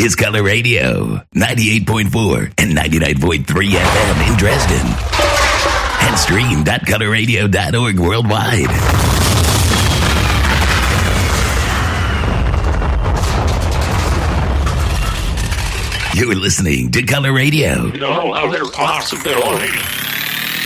is Color Radio, 98.4 and 99.3 FM in Dresden. And stream.colorradio.org worldwide. You're listening to Color Radio. No other possibility.